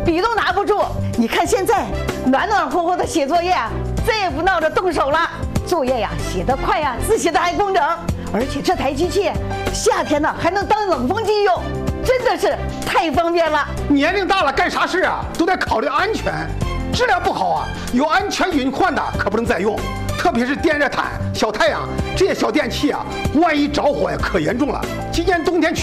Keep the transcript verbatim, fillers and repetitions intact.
笔都拿不住。你看现在暖暖和和的写作业啊，再也不闹着动手了，作业呀写得快呀，字写得还工整，而且这台机器夏天呢还能当冷风机用，真的是太方便了。 年龄大了干啥事啊都得考虑安全，质量不好啊，有安全隐患的可不能再用。特别是电热毯、小太阳这些小电器啊，万一着火呀可严重了。今年冬天